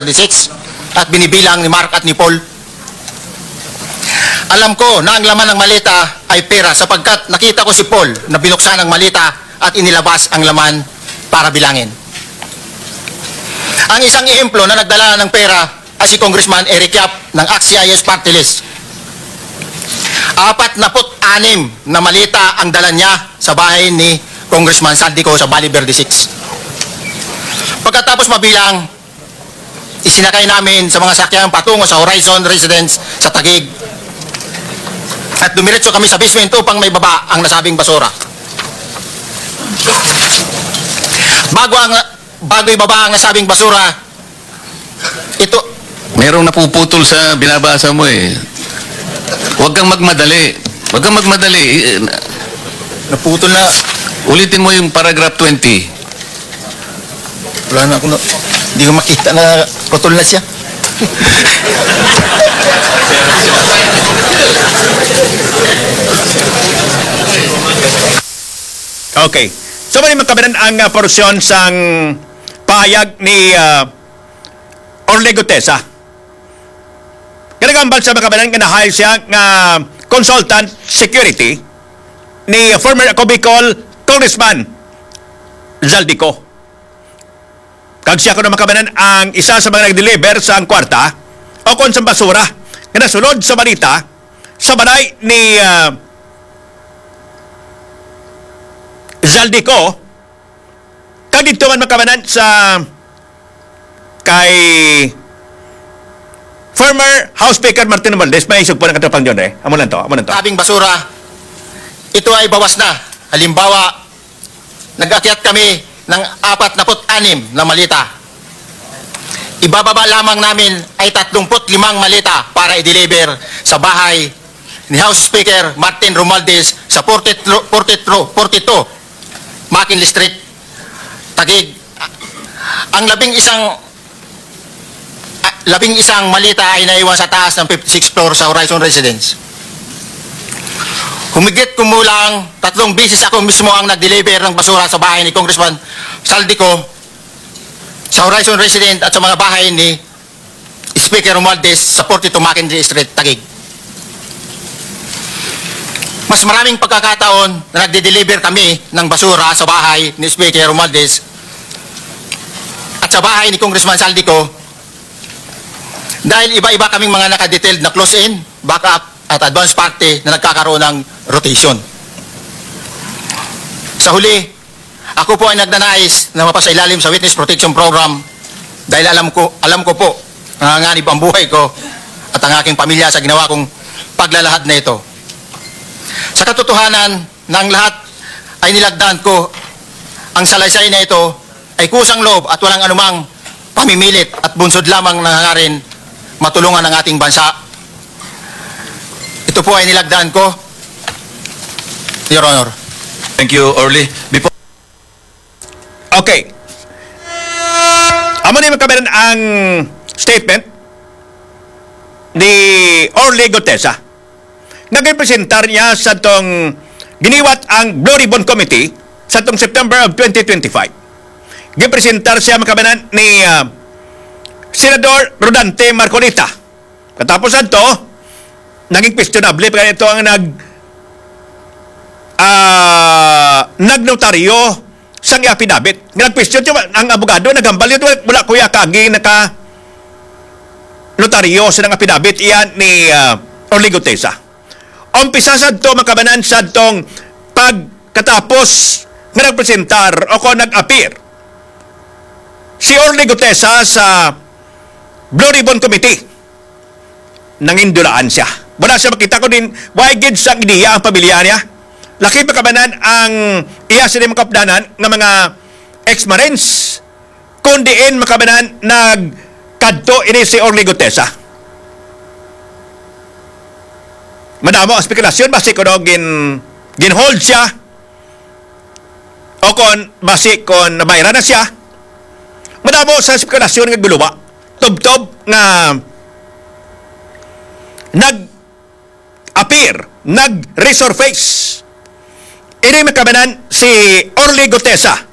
Verde 6 at binibilang ni Mark at ni Paul. Alam ko na ang laman ng maleta ay pera sapagkat nakita ko si Paul na binuksan ang maleta at inilabas ang laman para bilangin. Ang isang ehemplo na nagdala ng pera ay si Congressman Eric Yap ng AXIS Party List. 46 na maleta ang dala niya sa bahay ni Congressman Saldico sa Valle Verde 6. Pagkatapos mabilang, isinakay namin sa mga sakyan patungo sa Horizon Residence sa Taguig. At dumiretso kami sa basement upang may baba ang nasabing basura. Bago ibaba ang nasabing basura, ito... Merong napuputol sa binabasa mo eh. Huwag kang magmadali. Huwag kang magmadali. Naputol na. Ulitin mo yung paragraph 20. Wala na ako na... Hindi ko makita na putol na siya. Okay. So, may magkabinan ang porsyon sang pahayag ni Orly Gutesa. Kanagambal sa magkabinan nga na-hire siya nga consultant security ni former Bicol Congressman Zaldico. Kag siya ko na makabanan ang isa sa mga nag-deliver sa kwarta o kon sa basura nga nasulod sa balita sa balay ni Zaldico. Kag dito man makabanan sa kay former House Speaker Martin Romualdez. May isog po ng katapang yun eh. Amo lang to. Sabing basura, ito ay bawas na. Halimbawa, nag-akyat kami ng 46 na malita. Ibababa lamang namin ay 35 malita para i-deliver sa bahay ni House Speaker Martin Romualdez sa 42 McKinley Street, Taguig. Ang labing isang malita ay naiwan sa taas ng 56th floor sa Horizon Residence. Humigit kumulang 3 beses ako mismo ang nag-deliver ng basura sa bahay ni Congressman Saldico, sa Horizon Residence at sa mga bahay ni Speaker Romualdez sa 42 McKinley Street, Taguig. Mas maraming pagkakataon na nagde-deliver kami ng basura sa bahay ni Speaker Romualdez at sa bahay ni Congressman Saldico dahil iba-iba kaming mga nakadetailed na close-in, backup at advance party na nagkakaroon ng rotation. Sa huli, ako po ay nagnanais na mapasailalim sa Witness Protection Program dahil alam ko po nanganganib ang buhay ko at ang aking pamilya sa ginawa kong paglalahad na ito. Sa katotohanan ng lahat ay nilagdaan ko ang salaysay na ito ay kusang loob at walang anumang pamimilit at bunsod lamang nangangarin matulungan ang ating bansa. Ito po ay nilagdaan ko, Your Honor. Thank you, Orly. Okay. Amo ni magkabinan ang statement ni Orly Gutesa. Nag-presentar niya sa itong giniwat ang Blue Ribbon Committee sa itong September of 2025. Gipresentar siya magkabinan ni Senador Rodante Marcolita. Katapos ito, naging questionable pa ito ang nagnotaryo sang affidavit. Nag-question ang abogado, nagambal yun, wala kuya kagi naka notaryo sa ng affidavit iyan ni Orly Gutesa. Umpisa sa ito makabanan sa itong pagkatapos nga nagpresentar o kung nag-appear si Orly Gutesa sa Blue Ribbon Committee. Nangindulaan siya. Wala siya makita ko din, why gives ang ideya ang pamilya niya? Laki pagkabanan ang iya sa makapdanan ng mga ex-marines kundiin makabanan nagkadto ini si Orly Gutesa. Madamo ang spekulasyon basi ko ginhold siya o kon basi kon nabayra na siya. Madamo sa spekulasyon nga guluwa tubtob nga nag-appear, nag-resurface. Ini makabanan si Orly Gutesa